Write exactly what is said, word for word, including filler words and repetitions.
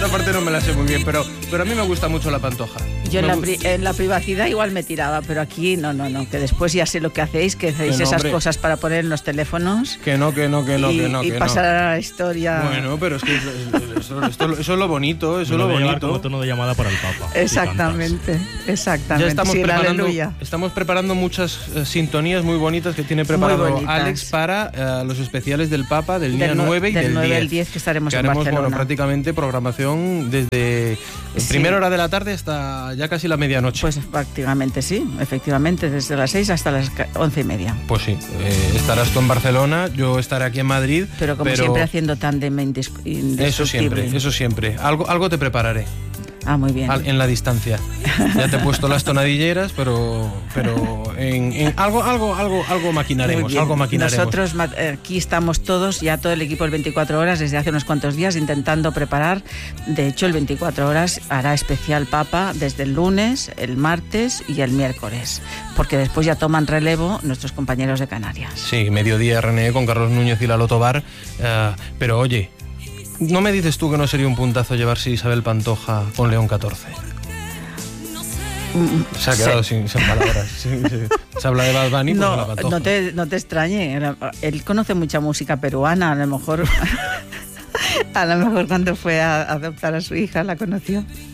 Esa parte no me la sé muy bien, pero, pero a mí me gusta mucho la Pantoja. Yo en Me la, gu- pri- en la privacidad igual me tiraba, pero aquí no, no, no, que después ya sé lo que hacéis, que hacéis Que no, esas hombre. cosas para poner en los teléfonos Que no, que no, que no, y, que no, y que pasar no. a la historia. Bueno, pero es que eso, eso- esto- eso es lo bonito, eso Me es lo lo voy a llevar bonito. como tono de llamada para el Papa. Exactamente, exactamente. Ya estamos Sí, el preparando, aleluya. estamos preparando muchas eh, sintonías muy bonitas que tiene preparado bonitas. Alex para eh, los especiales del Papa del día Del nue- nueve y del del nueve diez. al diez que estaremos que en haremos, Barcelona. bueno, prácticamente programación desde Sí. primera hora de la tarde hasta ya casi la medianoche. Pues prácticamente sí, efectivamente, desde las seis hasta las ca- once y media. Pues sí, eh, estarás tú en Barcelona, yo estaré aquí en Madrid. Pero como siempre haciendo tándem indis- Eso indestructible. siempre, eso siempre. Algo, algo te prepararé. Ah, muy bien. Al- en la distancia. Ya te he puesto las tonadilleras, pero pero en, en algo algo algo algo Muy maquinaremos, bien. algo maquinaremos. Nosotros ma- eh, aquí estamos todos, ya todo el equipo del veinticuatro horas, desde hace unos cuantos días, intentando preparar. De hecho, el veinticuatro horas hará especial Papa desde el lunes, el martes y el miércoles, porque después ya toman relevo nuestros compañeros de Canarias. Sí, mediodía R N E con Carlos Núñez y Lalo Tobar, eh, pero oye, ¿no me dices tú que no sería un puntazo llevarse Isabel Pantoja con León catorce? Se ha quedado Sí. sin, sin palabras. Sí, sí. Se habla de Bad Bunny, pues No, la Pantoja. no te, no te extrañe, él conoce mucha música peruana, a lo mejor, a lo mejor cuando fue a adoptar a su hija la conoció.